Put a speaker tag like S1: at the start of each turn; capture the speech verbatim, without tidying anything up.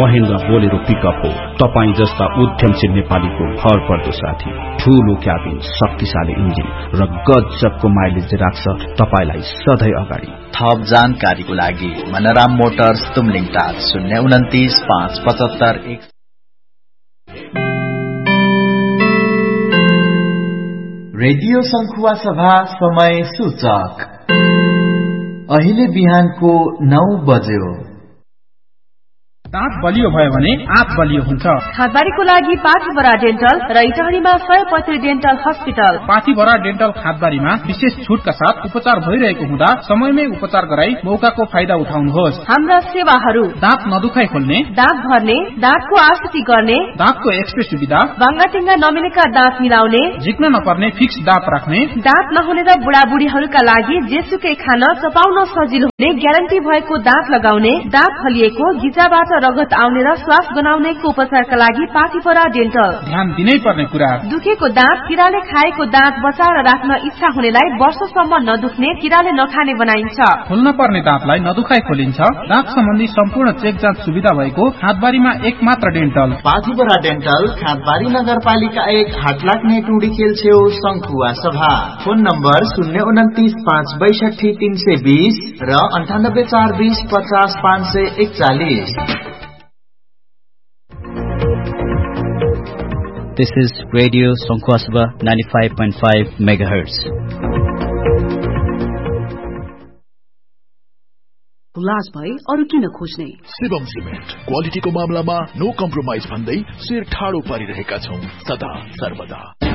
S1: Mahendra Bolero pickup हो तपाई जस्ता उद्यमशील नेपालीको भर पर्दो साथी। ठूलो क्याबिन, शक्तिशाली इन्जिन र गजबको माइलेज राख्छ तपाईलाई सधैँ अगाडि।
S2: थप जानकारीको लागि मनराम मोटर्स तुमलिङ टार शून्य उन्तिस पाँच पचहत्तर एक।
S3: रेडियो संखुवा सभा समय सूचक अहिले बिहानको नौ बज्यो।
S4: दाँत बलियो भयो भने आँत बलियो हुन्छ।
S5: खादबारीको लागि पाथीभरा डेन्टल र इटहरीमा सय पैँतिस डेन्टल हस्पिटल।
S4: पाथीभरा डेन्टल खादबारीमा विशेष छुटका साथ उपचार भइरहेको हुँदा समयमै उपचार गराई मौकाको फाइदा उठाउनुहोस्।
S5: हाम्रा सेवाहरू
S4: दाँत नदुखाइ खोल्ने,
S5: दाँत भर्ने, दाँतको आकृति गर्ने,
S4: दाँतको एक्सरे सुविधा,
S5: बाङ्गाटिङ्गा नमिलेका दाँत मिलाउने,
S4: झिक्न नपर्ने फिक्स दाँत राख्ने,
S5: दाँत नहुने र बुढाबुढीहरूका लागि जेसुकै खान चपाउन सजिलो हुने ग्यारेन्टी भएको दाँत लगाउने, दाँत फलिएको, गिजाबाट रगत आउने र श्वास बनाउनेको उपचारका लागि पाथीभरा डेन्टल।
S4: ध्यान दिनै पर्ने कुरा,
S5: दुखेको दाँत, किराले खाएको दाँत बचाएर राख्न इच्छा हुनेलाई वर्षसम्म नदुख्ने, किराले नखाने बनाइन्छ।
S4: खोल्न पर्ने दाँतलाई नदुखाइ खोलिन्छ। दाँत सम्बन्धी सम्पूर्ण चेक जाँच सुविधा भएको खादबारीमा एक मात्र डेन्टल।
S3: पाथीभरा डेन्टल, खादबारी नगरपालिका एक, हाटलाग्ने टुडी खेल छेउ, संखुवा सभा। फोन नम्बर शून्य उन्तिस पाँच बैसठी तीन सय बीस र अन्ठानब्बे चार बीस पचास पाँच सय एकचालिस।
S6: This is Radio Sankhwasaba ninety-five point five megahertz.
S7: उल्लास भई अरु किन खोज्ने?
S8: शिवम सिमेन्ट क्वालिटीको मामलामा नो कम्प्रोमाइज भन्दै शिर ठाडो पारिरहेका छौं सदा सर्वदा।